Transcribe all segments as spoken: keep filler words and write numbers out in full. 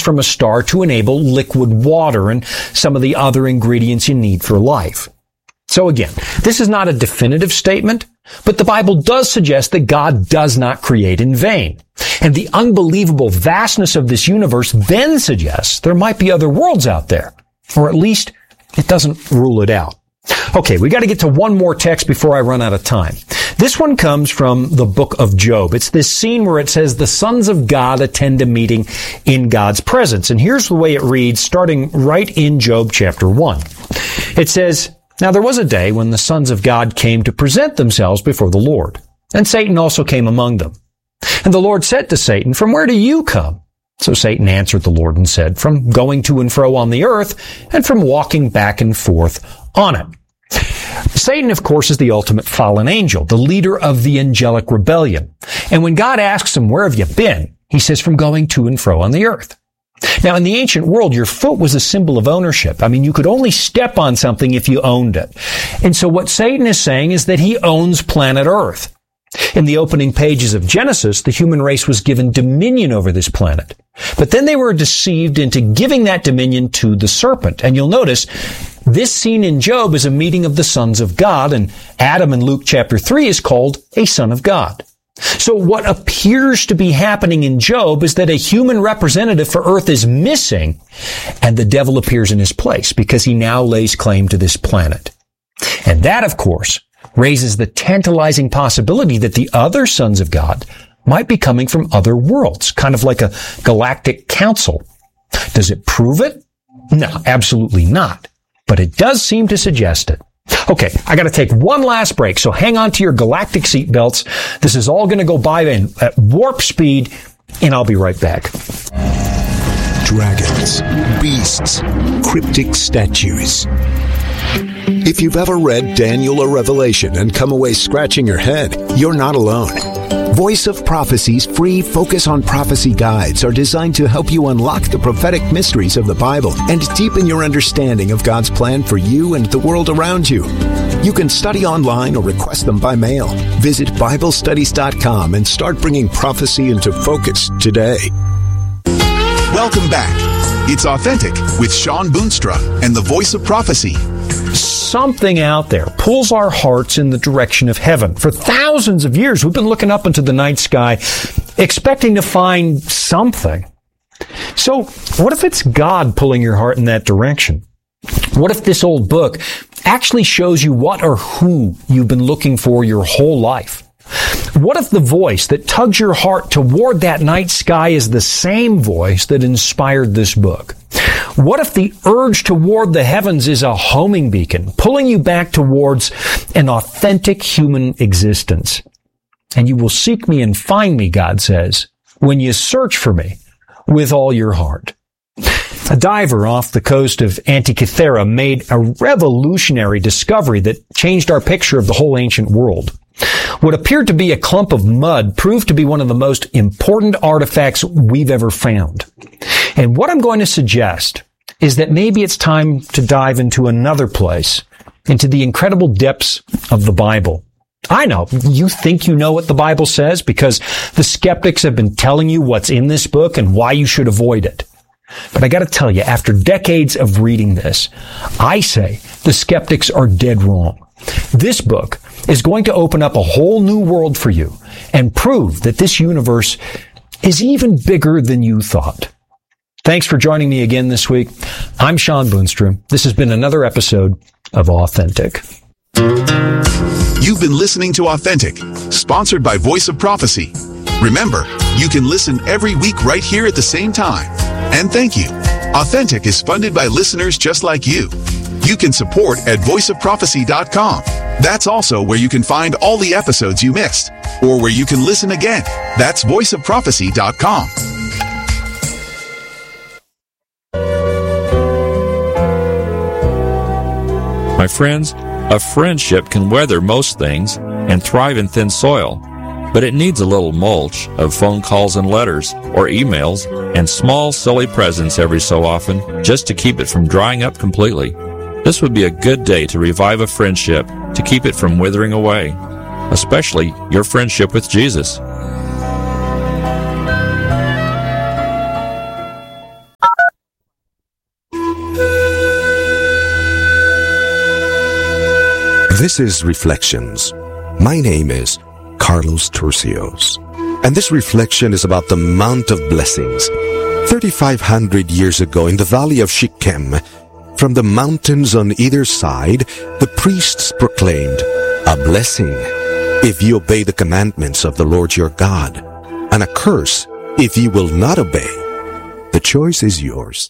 from a star to enable liquid water and some of the other ingredients you need for life. So again, this is not a definitive statement, but the Bible does suggest that God does not create in vain. And the unbelievable vastness of this universe then suggests there might be other worlds out there, or at least it doesn't rule it out. Okay, we got to get to one more text before I run out of time. This one comes from the book of Job. It's this scene where it says the sons of God attend a meeting in God's presence. And here's the way it reads, starting right in Job chapter one. It says, "Now there was a day when the sons of God came to present themselves before the Lord, and Satan also came among them. And the Lord said to Satan, 'From where do you come?' So Satan answered the Lord and said, 'From going to and fro on the earth, and from walking back and forth on it.'" Satan, of course, is the ultimate fallen angel, the leader of the angelic rebellion. And when God asks him, "Where have you been?" he says, "From going to and fro on the earth." Now, in the ancient world, your foot was a symbol of ownership. I mean, you could only step on something if you owned it. And so what Satan is saying is that he owns planet Earth. In the opening pages of Genesis, the human race was given dominion over this planet. But then they were deceived into giving that dominion to the serpent. And you'll notice this scene in Job is a meeting of the sons of God, and Adam in Luke chapter three is called a son of God. So what appears to be happening in Job is that a human representative for earth is missing, and the devil appears in his place because he now lays claim to this planet. And that, of course, raises the tantalizing possibility that the other sons of God might be coming from other worlds, kind of like a galactic council. Does it prove it? No, absolutely not. But it does seem to suggest it. Okay, I got to take one last break, so hang on to your galactic seatbelts. This is all going to go by in, at warp speed, and I'll be right back. Dragons, beasts, cryptic statues. If you've ever read Daniel or Revelation and come away scratching your head, you're not alone. Voice of Prophecy's free Focus on Prophecy guides are designed to help you unlock the prophetic mysteries of the Bible and deepen your understanding of God's plan for you and the world around you. You can study online or request them by mail. Visit Bible Studies dot com and start bringing prophecy into focus today. Welcome back. It's Authentic with Shawn Boonstra and the Voice of Prophecy. Something out there pulls our hearts in the direction of heaven. For thousands of years, we've been looking up into the night sky, expecting to find something. So, what if it's God pulling your heart in that direction? What if this old book actually shows you what or who you've been looking for your whole life? What if the voice that tugs your heart toward that night sky is the same voice that inspired this book? What if the urge toward the heavens is a homing beacon, pulling you back towards an authentic human existence? And you will seek me and find me, God says, when you search for me with all your heart. A diver off the coast of Antikythera made a revolutionary discovery that changed our picture of the whole ancient world. What appeared to be a clump of mud proved to be one of the most important artifacts we've ever found. And what I'm going to suggest is that maybe it's time to dive into another place, into the incredible depths of the Bible. I know, you think you know what the Bible says because the skeptics have been telling you what's in this book and why you should avoid it. But I got to tell you, after decades of reading this, I say the skeptics are dead wrong. This book is going to open up a whole new world for you and prove that this universe is even bigger than you thought. Thanks for joining me again this week. I'm Shawn Boonstra. This has been another episode of Authentic. You've been listening to Authentic, sponsored by Voice of Prophecy. Remember, you can listen every week right here at the same time. And thank you. Authentic is funded by listeners just like you. You can support at voice of prophecy dot com. That's also where you can find all the episodes you missed, or where you can listen again. That's voice of prophecy dot com. My friends, a friendship can weather most things and thrive in thin soil, but it needs a little mulch of phone calls and letters or emails and small, silly presents every so often just to keep it from drying up completely. This would be a good day to revive a friendship to keep it from withering away, especially your friendship with Jesus. This is Reflections. My name is Carlos Turcios, and this reflection is about the Mount of Blessings. thirty-five hundred years ago in the valley of Shechem, from the mountains on either side, the priests proclaimed, "A blessing if you obey the commandments of the Lord your God, and a curse if you will not obey." The choice is yours.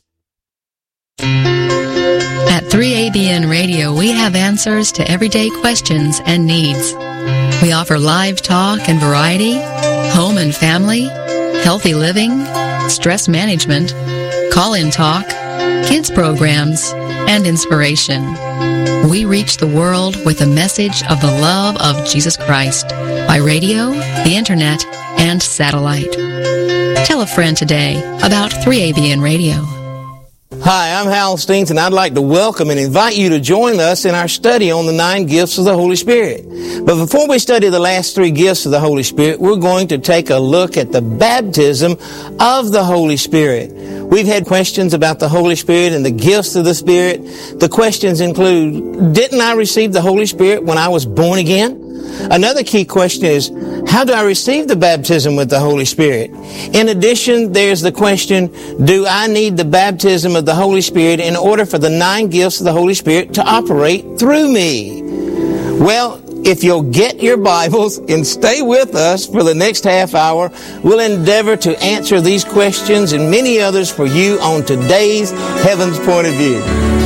At three A B N Radio, we have answers to everyday questions and needs. We offer live talk and variety, home and family, healthy living, stress management, call-in talk, kids programs, and inspiration. We reach the world with a message of the love of Jesus Christ by radio, the internet, and satellite. Tell a friend today about three A B N Radio. Hi, I'm Hal Steens, and I'd like to welcome and invite you to join us in our study on the nine gifts of the Holy Spirit. But before we study the last three gifts of the Holy Spirit, we're going to take a look at the baptism of the Holy Spirit. We've had questions about the Holy Spirit and the gifts of the Spirit. The questions include, didn't I receive the Holy Spirit when I was born again? Another key question is, how do I receive the baptism with the Holy Spirit? In addition, there's the question, do I need the baptism of the Holy Spirit in order for the nine gifts of the Holy Spirit to operate through me? Well, if you'll get your Bibles and stay with us for the next half hour, we'll endeavor to answer these questions and many others for you on today's Heaven's Point of View.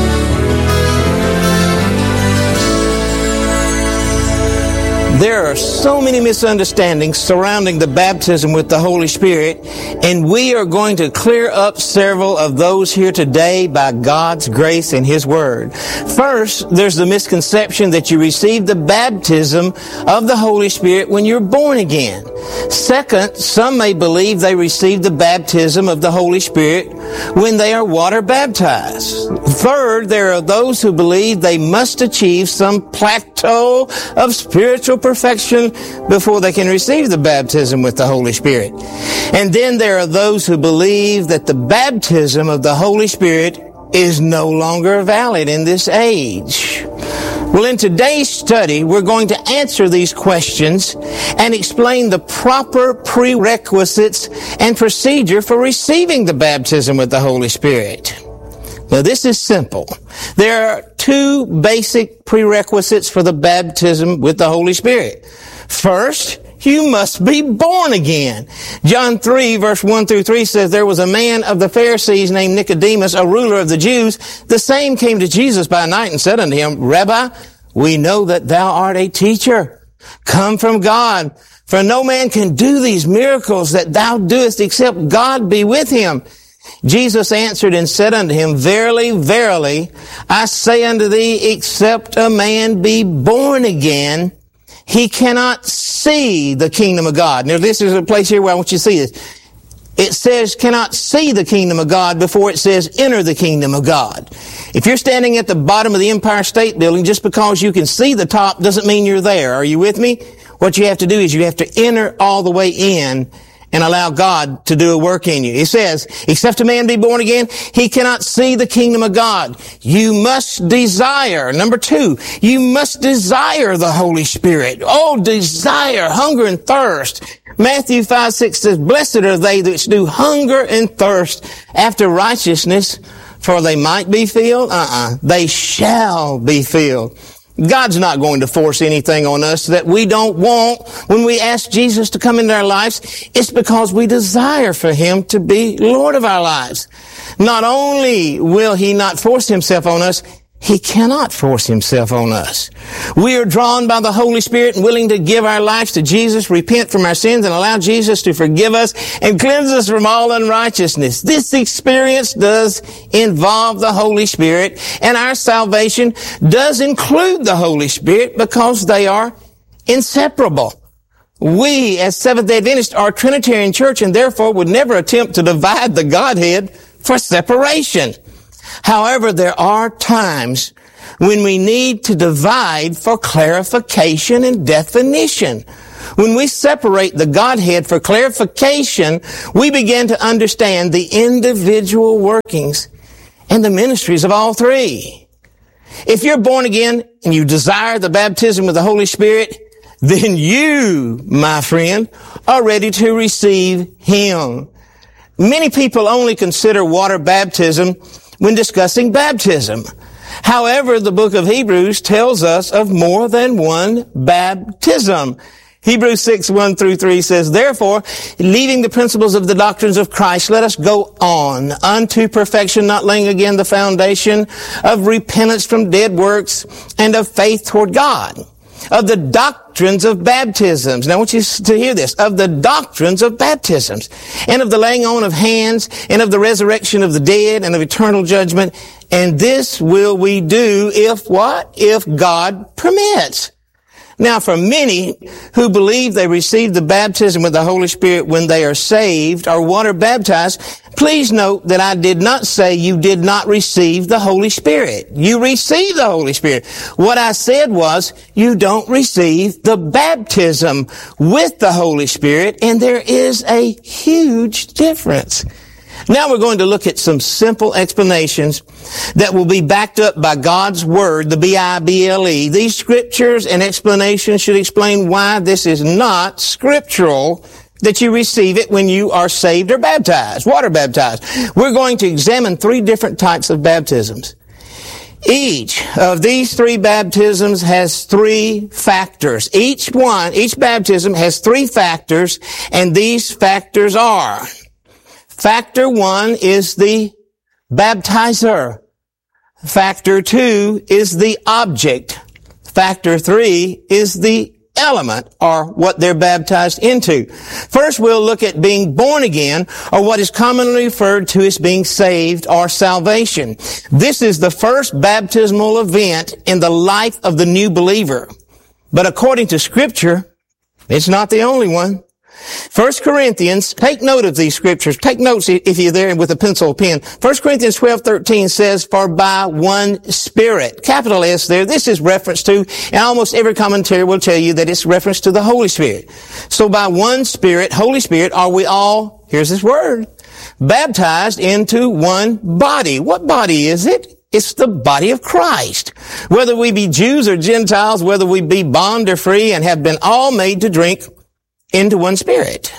There are so many misunderstandings surrounding the baptism with the Holy Spirit, and we are going to clear up several of those here today by God's grace and His Word. First, there's the misconception that you receive the baptism of the Holy Spirit when you're born again. Second, some may believe they receive the baptism of the Holy Spirit when they are water baptized. Third, there are those who believe they must achieve some plateau of spiritual perfection before they can receive the baptism with the Holy Spirit. And then there are those who believe that the baptism of the Holy Spirit is no longer valid in this age. Well, in today's study, we're going to answer these questions and explain the proper prerequisites and procedure for receiving the baptism with the Holy Spirit. Now, this is simple. There are two basic prerequisites for the baptism with the Holy Spirit. First, you must be born again. John three, verse one through three says, there was a man of the Pharisees named Nicodemus, a ruler of the Jews. The same came to Jesus by night and said unto him, Rabbi, we know that thou art a teacher, come from God. For no man can do these miracles that thou doest except God be with him. Jesus answered and said unto him, Verily, verily, I say unto thee, except a man be born again, he cannot see the kingdom of God. Now, this is a place here where I want you to see this. It says, cannot see the kingdom of God before it says, enter the kingdom of God. If you're standing at the bottom of the Empire State Building, just because you can see the top doesn't mean you're there. Are you with me? What you have to do is you have to enter all the way in and allow God to do a work in you. It says, except a man be born again, he cannot see the kingdom of God. You must desire. Number two, you must desire the Holy Spirit. Oh, desire, hunger and thirst. Matthew five six says, Blessed are they that do hunger and thirst after righteousness, for they might be filled. Uh-uh. They shall be filled. God's not going to force anything on us that we don't want. When we ask Jesus to come into our lives, it's because we desire for Him to be Lord of our lives. Not only will He not force Himself on us, He cannot force Himself on us. We are drawn by the Holy Spirit and willing to give our lives to Jesus, repent from our sins, and allow Jesus to forgive us and cleanse us from all unrighteousness. This experience does involve the Holy Spirit, and our salvation does include the Holy Spirit because they are inseparable. We, as Seventh-day Adventists, are a Trinitarian church and therefore would never attempt to divide the Godhead for separation. However, there are times when we need to divide for clarification and definition. When we separate the Godhead for clarification, we begin to understand the individual workings and the ministries of all three. If you're born again and you desire the baptism with the Holy Spirit, then you, my friend, are ready to receive Him. Many people only consider water baptism when discussing baptism. However, the book of Hebrews tells us of more than one baptism. Hebrews six, one through three says, "Therefore, leaving the principles of the doctrines of Christ, let us go on unto perfection, not laying again the foundation of repentance from dead works and of faith toward God." Of the doctrines of baptisms. Now I want you to hear this. Of the doctrines of baptisms. And of the laying on of hands. And of the resurrection of the dead. And of eternal judgment. And this will we do if what? If God permits. Now, for many who believe they receive the baptism with the Holy Spirit when they are saved or water baptized, please note that I did not say you did not receive the Holy Spirit. You receive the Holy Spirit. What I said was you don't receive the baptism with the Holy Spirit, and there is a huge difference. Now we're going to look at some simple explanations that will be backed up by God's Word, the B I B L E. These scriptures and explanations should explain why this is not scriptural that you receive it when you are saved or baptized, water baptized. We're going to examine three different types of baptisms. Each of these three baptisms has three factors. Each one, each baptism has three factors, and these factors are: Factor one is the baptizer. Factor two is the object. Factor three is the element, or what they're baptized into. First, we'll look at being born again, or what is commonly referred to as being saved or salvation. This is the first baptismal event in the life of the new believer. But according to Scripture, it's not the only one. First Corinthians, take note of these scriptures. Take notes if you're there with a pencil or pen. First Corinthians twelve thirteen says, "For by one Spirit," capital S there, this is reference to, and almost every commentary will tell you that it's reference to the Holy Spirit. So by one Spirit, Holy Spirit, are we all, here's this word, baptized into one body. What body is it? It's the body of Christ. Whether we be Jews or Gentiles, whether we be bond or free, and have been all made to drink into one Spirit.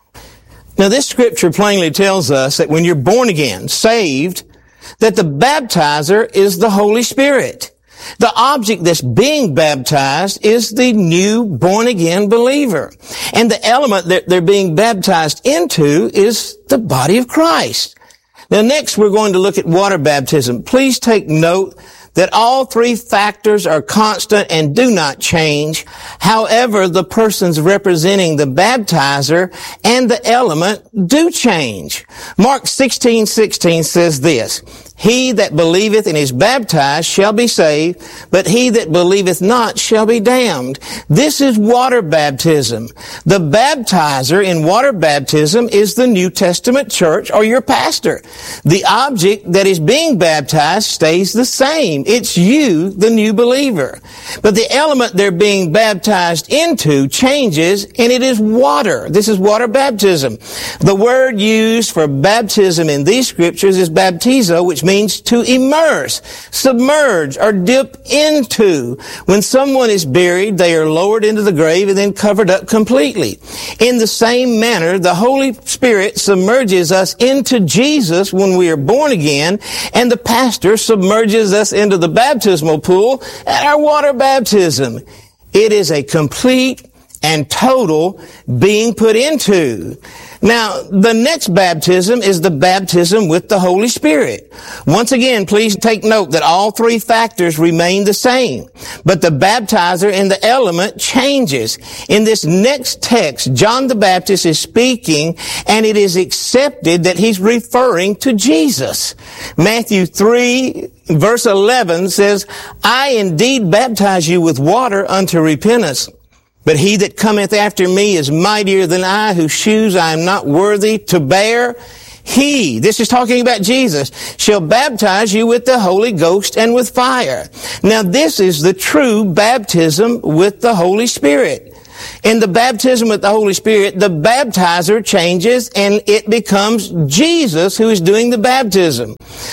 Now this scripture plainly tells us that when you're born again, saved, that the baptizer is the Holy Spirit. The object that's being baptized is the new born again believer. And the element that they're being baptized into is the body of Christ. Now next we're going to look at water baptism. Please take note that all three factors are constant and do not change. However, the persons representing the baptizer and the element do change. Mark sixteen sixteen says this, "He that believeth and is baptized shall be saved, but he that believeth not shall be damned." This is water baptism. The baptizer in water baptism is the New Testament church or your pastor. The object that is being baptized stays the same. It's you, the new believer. But the element they're being baptized into changes, and it is water. This is water baptism. The word used for baptism in these scriptures is baptizo, which means to immerse, submerge, or dip into. When someone is buried, they are lowered into the grave and then covered up completely. In the same manner, the Holy Spirit submerges us into Jesus when we are born again, and the pastor submerges us into the baptismal pool at our water baptism. It is a complete and total being put into. Now, the next baptism is the baptism with the Holy Spirit. Once again, please take note that all three factors remain the same, but the baptizer and the element changes. In this next text, John the Baptist is speaking, and it is accepted that he's referring to Jesus. Matthew three, verse eleven says, "I indeed baptize you with water unto repentance. But he that cometh after me is mightier than I, whose shoes I am not worthy to bear. He," this is talking about Jesus, "shall baptize you with the Holy Ghost and with fire." Now this is the true baptism with the Holy Spirit. In the baptism with the Holy Spirit, the baptizer changes and it becomes Jesus who is doing the baptism.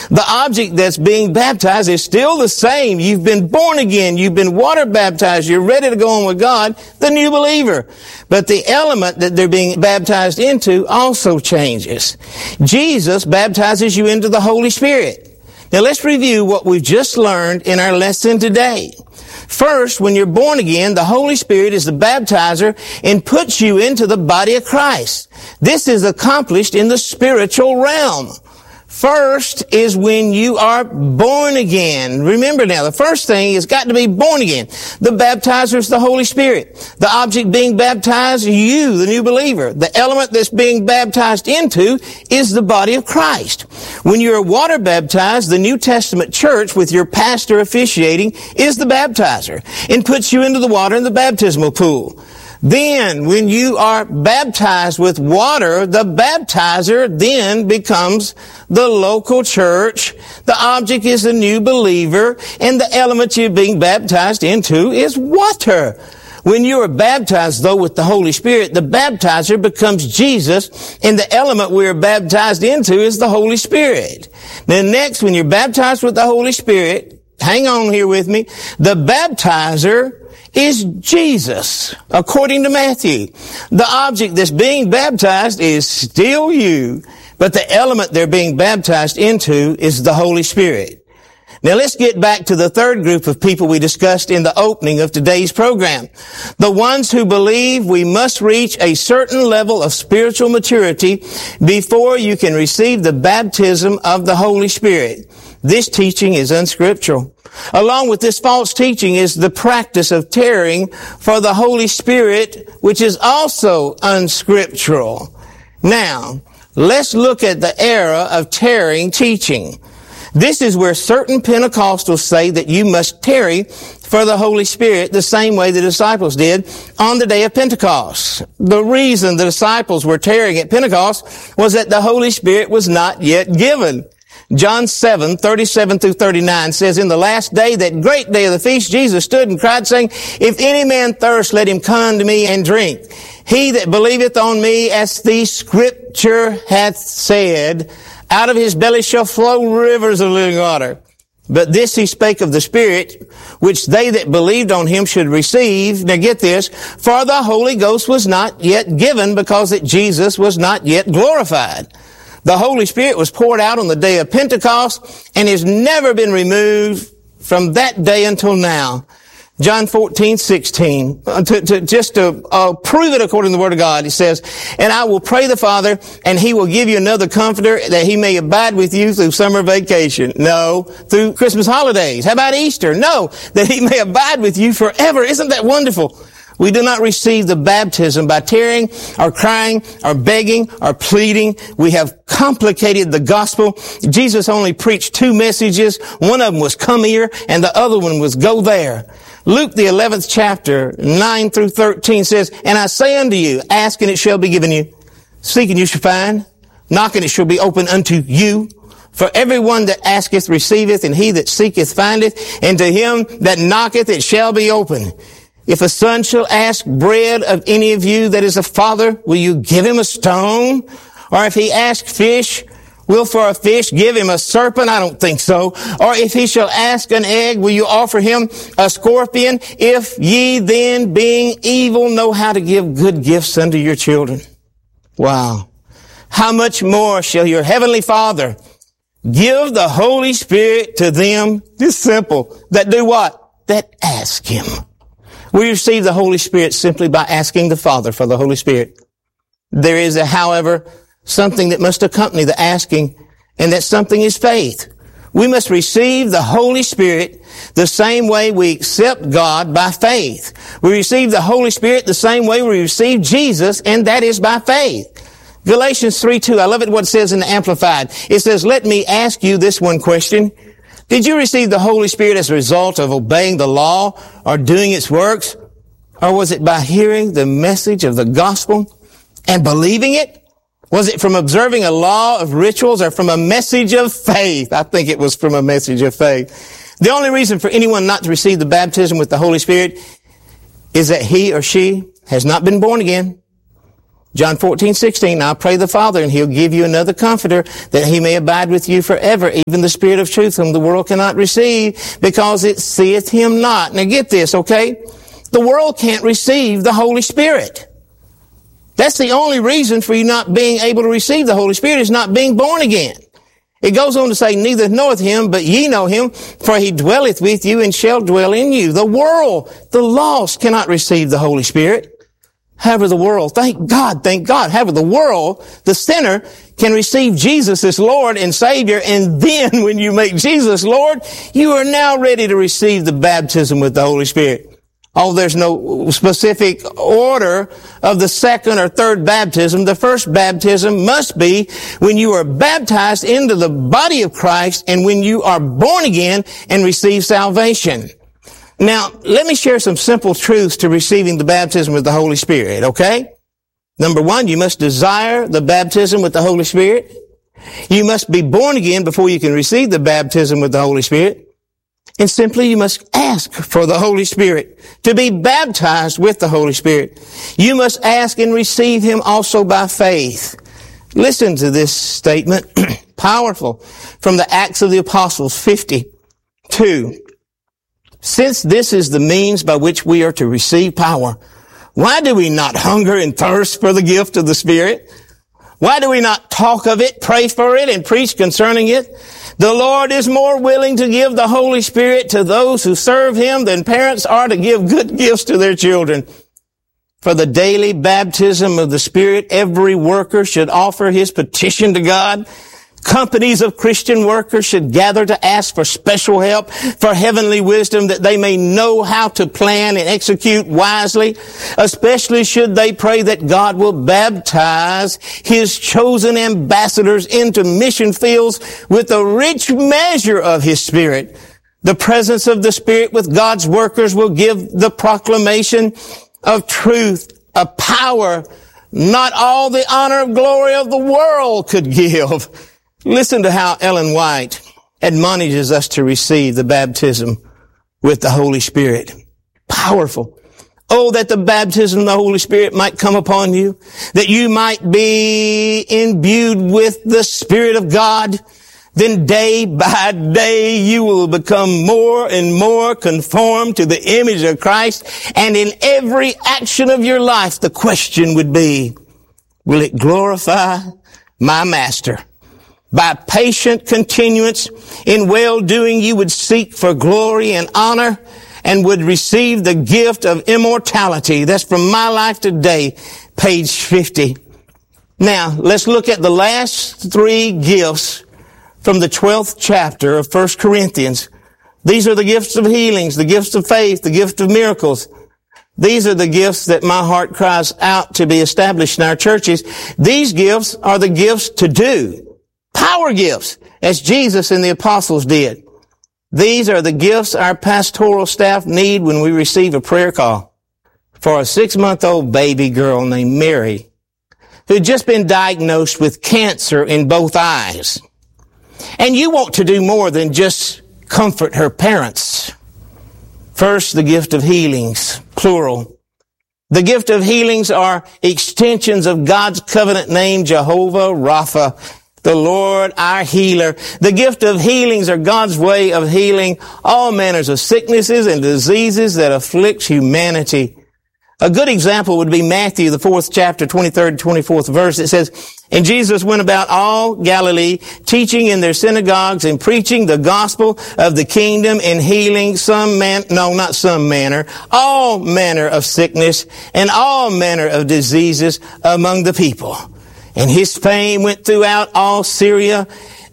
The object that's being baptized is still the same. You've been born again. You've been water baptized. You're ready to go on with God, the new believer. But the element that they're being baptized into also changes. Jesus baptizes you into the Holy Spirit. Now let's review what we've just learned in our lesson today. First, when you're born again, the Holy Spirit is the baptizer and puts you into the body of Christ. This is accomplished in the spiritual realm. First is when you are born again. Remember now, the first thing has got to be born again. The baptizer is the Holy Spirit. The object being baptized, you, the new believer. The element that's being baptized into is the body of Christ. When you're water baptized, the New Testament church, with your pastor officiating, is the baptizer and puts you into the water in the baptismal pool. Then, when you are baptized with water, the baptizer then becomes the local church. The object is the new believer, and the element you're being baptized into is water. When you are baptized, though, with the Holy Spirit, the baptizer becomes Jesus, and the element we are baptized into is the Holy Spirit. Then next, when you're baptized with the Holy Spirit, hang on here with me, the baptizer is Jesus, according to Matthew. The object that's being baptized is still you, but the element they're being baptized into is the Holy Spirit. Now let's get back to the third group of people we discussed in the opening of today's program. The ones who believe we must reach a certain level of spiritual maturity before you can receive the baptism of the Holy Spirit. This teaching is unscriptural. Along with this false teaching is the practice of tarrying for the Holy Spirit, which is also unscriptural. Now, let's look at the era of tarrying teaching. This is where certain Pentecostals say that you must tarry for the Holy Spirit the same way the disciples did on the day of Pentecost. The reason the disciples were tarrying at Pentecost was that the Holy Spirit was not yet given. John seven, thirty-seven through thirty-nine says, in the last day, that great day of the feast, Jesus stood and cried, saying, if any man thirst, let him come unto me and drink. He that believeth on me, as the Scripture hath said, out of his belly shall flow rivers of living water. But this he spake of the Spirit, which they that believed on him should receive. Now get this, for the Holy Ghost was not yet given, because that Jesus was not yet glorified. The Holy Spirit was poured out on the day of Pentecost and has never been removed from that day until now. John fourteen, sixteen, uh, to, to, just to uh, prove it according to the Word of God, it says, and I will pray the Father, and He will give you another Comforter, that He may abide with you through summer vacation. No. Through Christmas holidays. How about Easter? No. That He may abide with you forever. Isn't that wonderful? We do not receive the baptism by tearing or crying or begging or pleading. We have complicated the gospel. Jesus only preached two messages. One of them was come here and the other one was go there. Luke, the eleventh chapter, nine through thirteen says, and I say unto you, ask and it shall be given you. Seek and you shall find. Knock and it shall be opened unto you. For everyone that asketh receiveth, and he that seeketh findeth, and to him that knocketh it shall be opened. If a son shall ask bread of any of you that is a father, will you give him a stone? Or if he ask fish, will for a fish give him a serpent? I don't think so. Or if he shall ask an egg, will you offer him a scorpion? If ye then, being evil, know how to give good gifts unto your children. Wow. How much more shall your heavenly Father give the Holy Spirit to them? This simple. That do what? That ask Him. We receive the Holy Spirit simply by asking the Father for the Holy Spirit. There is, a, however, something that must accompany the asking, and that something is faith. We must receive the Holy Spirit the same way we accept God, by faith. We receive the Holy Spirit the same way we receive Jesus, and that is by faith. Galatians three two, I love it what it says in the Amplified. It says, let me ask you this one question. Did you receive the Holy Spirit as a result of obeying the law or doing its works? Or was it by hearing the message of the gospel and believing it? Was it from observing a law of rituals or from a message of faith? I think it was from a message of faith. The only reason for anyone not to receive the baptism with the Holy Spirit is that he or she has not been born again. John fourteen sixteen, I'll pray the Father, and He'll give you another comforter, that He may abide with you forever, even the Spirit of truth, whom the world cannot receive, because it seeth Him not. Now get this, okay? The world can't receive the Holy Spirit. That's the only reason for you not being able to receive the Holy Spirit, is not being born again. It goes on to say, neither knoweth Him, but ye know Him, for He dwelleth with you and shall dwell in you. The world, the lost, cannot receive the Holy Spirit. However, the world, thank God, thank God, however, the world, the sinner, can receive Jesus as Lord and Savior, and then when you make Jesus Lord, you are now ready to receive the baptism with the Holy Spirit. Oh, there's no specific order of the second or third baptism. The first baptism must be when you are baptized into the body of Christ and when you are born again and receive salvation. Now, let me share some simple truths to receiving the baptism with the Holy Spirit, okay? Number one, you must desire the baptism with the Holy Spirit. You must be born again before you can receive the baptism with the Holy Spirit. And simply, you must ask for the Holy Spirit to be baptized with the Holy Spirit. You must ask and receive Him also by faith. Listen to this statement, powerful, from the Acts of the Apostles fifty-two. Since this is the means by which we are to receive power, why do we not hunger and thirst for the gift of the Spirit? Why do we not talk of it, pray for it, and preach concerning it? The Lord is more willing to give the Holy Spirit to those who serve Him than parents are to give good gifts to their children. For the daily baptism of the Spirit, every worker should offer his petition to God. Companies of Christian workers should gather to ask for special help, for heavenly wisdom, that they may know how to plan and execute wisely. Especially should they pray that God will baptize His chosen ambassadors into mission fields with a rich measure of His Spirit. The presence of the Spirit with God's workers will give the proclamation of truth a power not all the honor and glory of the world could give. Listen to how Ellen White admonishes us to receive the baptism with the Holy Spirit. Powerful. Oh, that the baptism of the Holy Spirit might come upon you, that you might be imbued with the Spirit of God. Then day by day you will become more and more conformed to the image of Christ. And in every action of your life, the question would be, will it glorify my Master? By patient continuance in well-doing, you would seek for glory and honor and would receive the gift of immortality. That's from My Life Today, page fifty. Now, let's look at the last three gifts from the twelfth chapter of First Corinthians. These are the gifts of healings, the gifts of faith, the gift of miracles. These are the gifts that my heart cries out to be established in our churches. These gifts are the gifts to do. Power gifts, as Jesus and the apostles did. These are the gifts our pastoral staff need when we receive a prayer call for a six-month-old baby girl named Mary, who'd just been diagnosed with cancer in both eyes. And you want to do more than just comfort her parents. First, the gift of healings, plural. The gift of healings are extensions of God's covenant name, Jehovah Rapha, the Lord, our healer. The gift of healings are God's way of healing all manners of sicknesses and diseases that afflict humanity. A good example would be Matthew, the fourth chapter, twenty-third and twenty-fourth verse. It says, and Jesus went about all Galilee, teaching in their synagogues and preaching the gospel of the kingdom and healing some man, no, not some manner, all manner of sickness and all manner of diseases among the people. And His fame went throughout all Syria,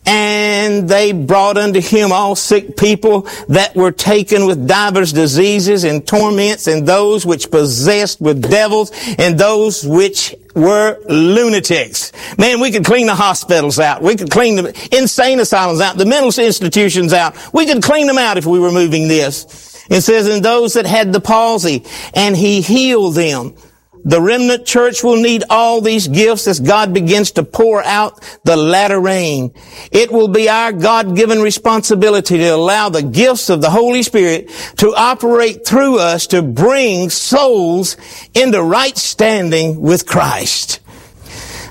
and they brought unto Him all sick people that were taken with divers diseases and torments, and those which possessed with devils, and those which were lunatics. Man, we could clean the hospitals out. We could clean the insane asylums out, the mental institutions out. We could clean them out if we were moving this. It says, and those that had the palsy, and He healed them. The remnant church will need all these gifts as God begins to pour out the latter rain. It will be our God-given responsibility to allow the gifts of the Holy Spirit to operate through us to bring souls into right standing with Christ.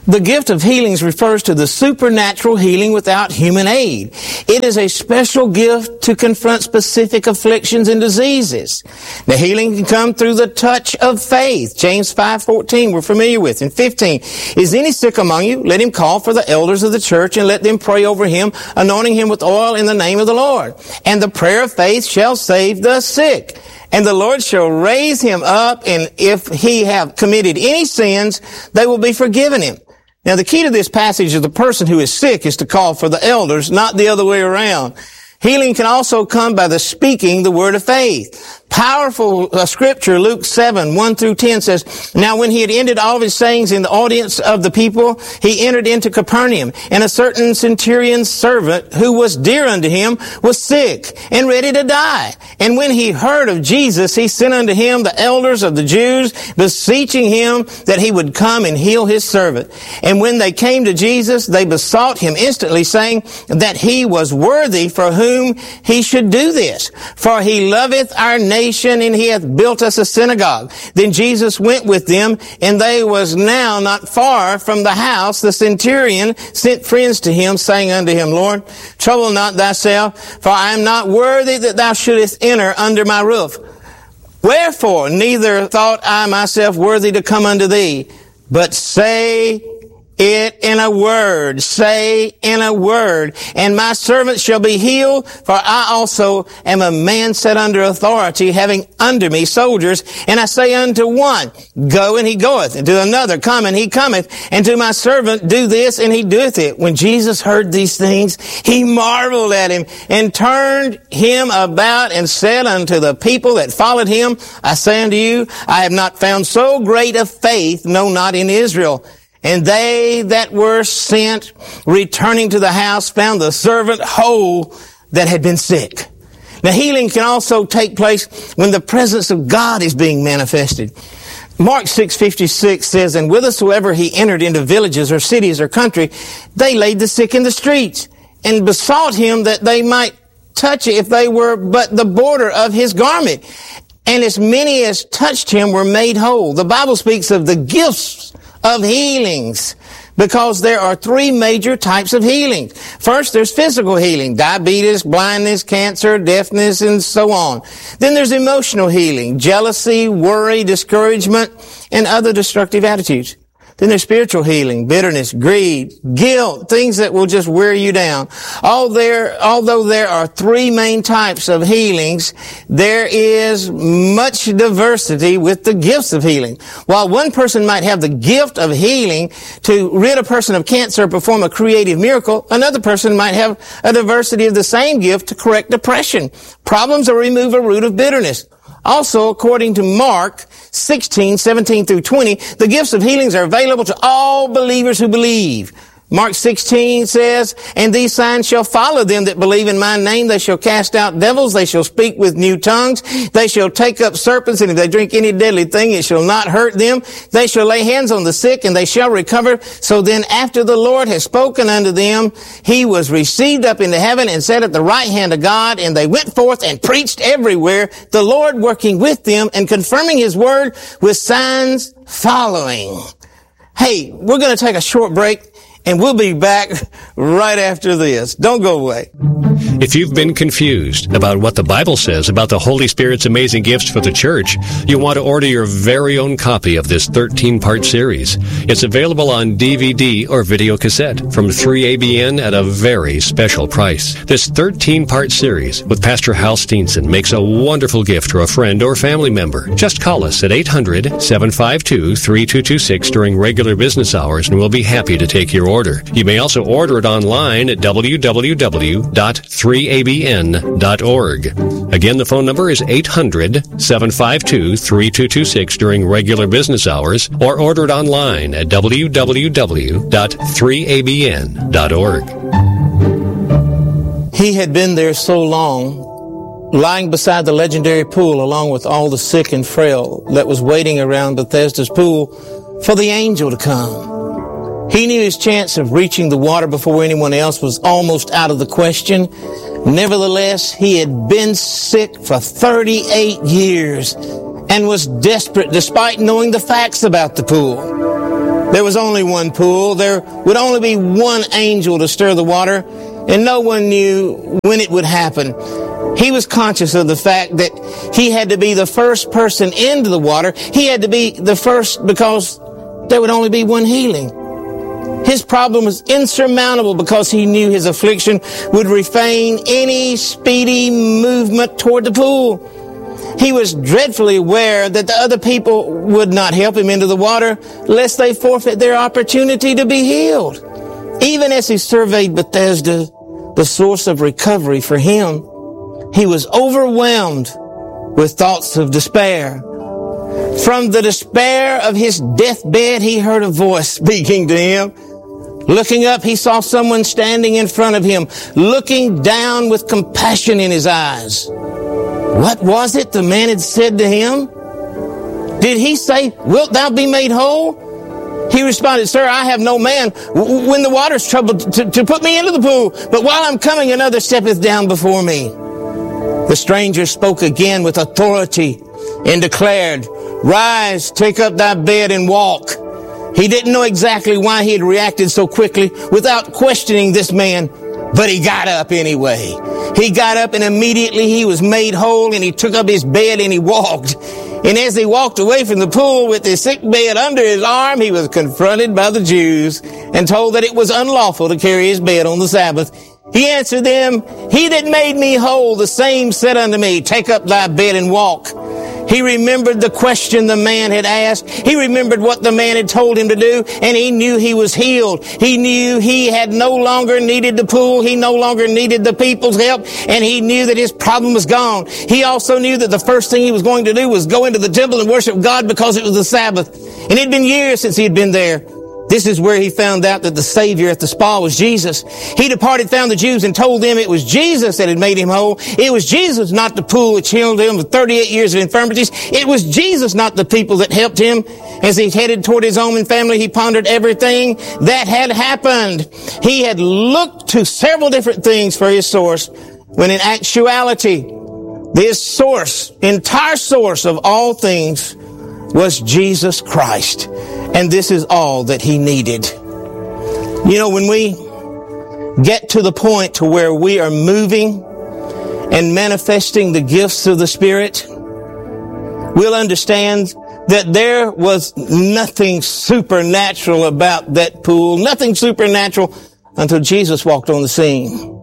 The gift of healings refers to the supernatural healing without human aid. It is a special gift to confront specific afflictions and diseases. The healing can come through the touch of faith. James five fourteen we're familiar with. And fifteen, is any sick among you? Let him call for the elders of the church and let them pray over him, anointing him with oil in the name of the Lord. And the prayer of faith shall save the sick. And the Lord shall raise him up, and if he have committed any sins, they will be forgiven him. Now, the key to this passage of the person who is sick is to call for the elders, not the other way around. Healing can also come by the speaking the word of faith. Powerful uh, scripture, Luke seven, one through ten says, Now when he had ended all of his sayings in the audience of the people, he entered into Capernaum, and a certain centurion's servant, who was dear unto him, was sick and ready to die. And when he heard of Jesus, he sent unto him the elders of the Jews, beseeching him that he would come and heal his servant. And when they came to Jesus, they besought him instantly, saying that he was worthy for whom he should do this. For he loveth our nation, and he hath built us a synagogue. Then Jesus went with them, and they was now not far from the house. The centurion sent friends to him, saying unto him, Lord, trouble not thyself, for I am not worthy that thou shouldest enter under my roof. Wherefore, neither thought I myself worthy to come unto thee, but say it in a word, say in a word, and my servant shall be healed, for I also am a man set under authority, having under me soldiers, and I say unto one, go, and he goeth, and to another, come, and he cometh, and to my servant, do this, and he doeth it. When Jesus heard these things, he marveled at him, and turned him about, and said unto the people that followed him, I say unto you, I have not found so great a faith, no, not in Israel. And they that were sent, returning to the house, found the servant whole that had been sick. Now, healing can also take place when the presence of God is being manifested. Mark six fifty-six says, And whithersoever he entered into villages or cities or country, they laid the sick in the streets, and besought him that they might touch it if they were but the border of his garment. And as many as touched him were made whole. The Bible speaks of the gifts of healings, because there are three major types of healing. First, there's physical healing, diabetes, blindness, cancer, deafness, and so on. Then there's emotional healing, jealousy, worry, discouragement, and other destructive attitudes. Then there's spiritual healing, bitterness, greed, guilt, things that will just wear you down. All there, although there are three main types of healings, there is much diversity with the gifts of healing. While one person might have the gift of healing to rid a person of cancer or perform a creative miracle, another person might have a diversity of the same gift to correct depression, problems, or remove a root of bitterness. Also, according to Mark sixteen, seventeen through twenty, the gifts of healings are available to all believers who believe. Mark sixteen says, And these signs shall follow them that believe in my name. They shall cast out devils. They shall speak with new tongues. They shall take up serpents. And if they drink any deadly thing, it shall not hurt them. They shall lay hands on the sick, and they shall recover. So then after the Lord has spoken unto them, he was received up into heaven and sat at the right hand of God. And they went forth and preached everywhere, the Lord working with them and confirming his word with signs following. Hey, we're going to take a short break, and we'll be back right after this. Don't go away. If you've been confused about what the Bible says about the Holy Spirit's amazing gifts for the church, you want to order your very own copy of this thirteen-part series. It's available on D V D or video cassette from three A B N at a very special price. This thirteen-part series with Pastor Hal Steenson makes a wonderful gift for a friend or family member. Just call us at eight hundred, seven five two, three two two six during regular business hours, and we'll be happy to take your order. You may also order it online at w w w dot three a b n dot org. Again, the phone number is eight hundred, seven five two, three two two six during regular business hours, or order it online at w w w dot three a b n dot org. He had been there so long, lying beside the legendary pool along with all the sick and frail that was waiting around Bethesda's pool for the angel to come. He knew his chance of reaching the water before anyone else was almost out of the question. Nevertheless, he had been sick for thirty-eight years and was desperate despite knowing the facts about the pool. There was only one pool. There would only be one angel to stir the water, and no one knew when it would happen. He was conscious of the fact that he had to be the first person into the water. He had to be the first because there would only be one healing. His problem was insurmountable because he knew his affliction would refrain any speedy movement toward the pool. He was dreadfully aware that the other people would not help him into the water lest they forfeit their opportunity to be healed. Even as he surveyed Bethesda, the source of recovery for him, he was overwhelmed with thoughts of despair. From the despair of his deathbed, he heard a voice speaking to him. Looking up, he saw someone standing in front of him, looking down with compassion in his eyes. What was it the man had said to him? Did he say, "Wilt thou be made whole?" He responded, "Sir, I have no man when the water's troubled to, to put me into the pool, but while I'm coming, another steppeth down before me." The stranger spoke again with authority and declared, "Rise, take up thy bed and walk." He didn't know exactly why he had reacted so quickly without questioning this man, but he got up anyway. He got up and immediately he was made whole, and he took up his bed and he walked. And as he walked away from the pool with his sick bed under his arm, he was confronted by the Jews and told that it was unlawful to carry his bed on the Sabbath. He answered them, "He that made me whole, the same said unto me, Take up thy bed and walk." He remembered the question the man had asked. He remembered what the man had told him to do, and he knew he was healed. He knew he had no longer needed the pool. He no longer needed the people's help, and he knew that his problem was gone. He also knew that the first thing he was going to do was go into the temple and worship God because it was the Sabbath. And it had been years since he had been there. This is where he found out that the Savior at the spa was Jesus. He departed, found the Jews, and told them it was Jesus that had made him whole. It was Jesus, not the pool, which healed him of thirty-eight years of infirmities. It was Jesus, not the people, that helped him. As he headed toward his home and family, he pondered everything that had happened. He had looked to several different things for his source, when in actuality, this source, entire source of all things, was Jesus Christ. And this is all that he needed. You know, when we get to the point to where we are moving and manifesting the gifts of the Spirit, we'll understand that there was nothing supernatural about that pool, nothing supernatural until Jesus walked on the scene.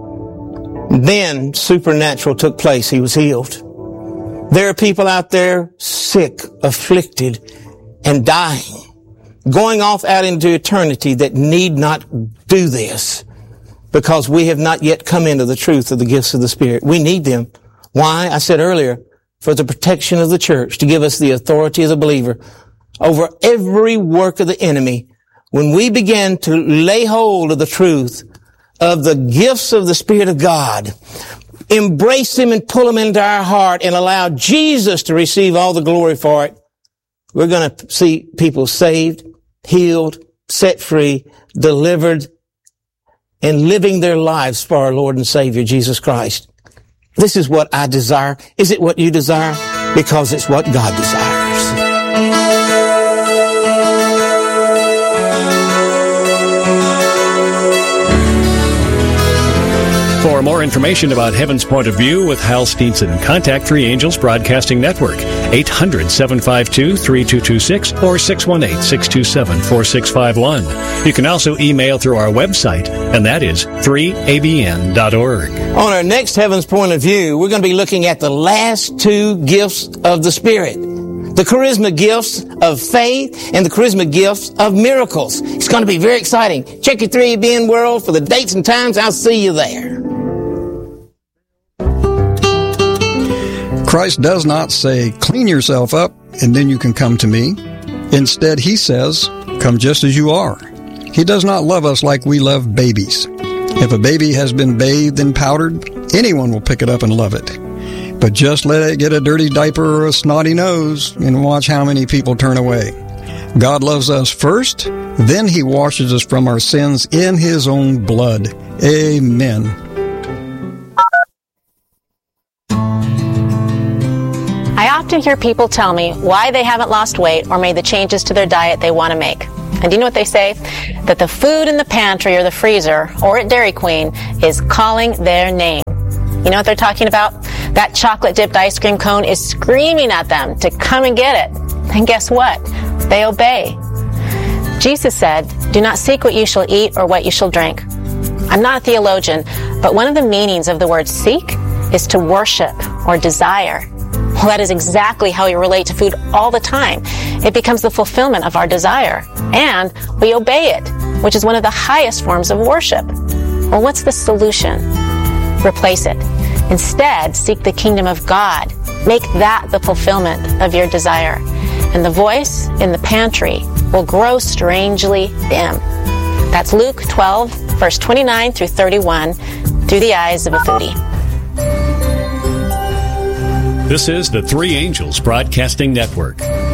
Then supernatural took place. He was healed. There are people out there sick, afflicted, and dying, going off out into eternity that need not do this because we have not yet come into the truth of the gifts of the Spirit. We need them. Why? I said earlier, for the protection of the church, to give us the authority of the believer over every work of the enemy. When we begin to lay hold of the truth of the gifts of the Spirit of God, embrace them and pull them into our heart and allow Jesus to receive all the glory for it, we're going to see people saved, healed, set free, delivered, and living their lives for our Lord and Savior, Jesus Christ. This is what I desire. Is it what you desire? Because it's what God desires. For more information about Heaven's Point of View with Hal Steenson, contact Three Angels Broadcasting Network, eight hundred, seven five two, three two two six or six one eight, six two seven, four six five one. You can also email through our website, and that is three A B N dot org. On our next Heaven's Point of View, we're going to be looking at the last two gifts of the Spirit. The charisma gifts of faith and the charisma gifts of miracles. It's going to be very exciting. Check your three A B N World for the dates and times. I'll see you there. Christ does not say, clean yourself up and then you can come to me. Instead, he says, come just as you are. He does not love us like we love babies. If a baby has been bathed and powdered, anyone will pick it up and love it. But just let it get a dirty diaper or a snotty nose and watch how many people turn away. God loves us first, then he washes us from our sins in his own blood. Amen. I often hear people tell me why they haven't lost weight or made the changes to their diet they want to make. And do you know what they say? That the food in the pantry or the freezer or at Dairy Queen is calling their name. You know what they're talking about? That chocolate-dipped ice cream cone is screaming at them to come and get it. And guess what? They obey. Jesus said, "Do not seek what you shall eat or what you shall drink." I'm not a theologian, but one of the meanings of the word seek is to worship or desire. Well, that is exactly how we relate to food all the time. It becomes the fulfillment of our desire, and we obey it, which is one of the highest forms of worship. Well, what's the solution? Replace it. Instead, seek the kingdom of God. Make that the fulfillment of your desire. And the voice in the pantry will grow strangely dim. That's Luke twelve, verse twenty-nine through thirty-one, through the eyes of a foodie. This is the Three Angels Broadcasting Network.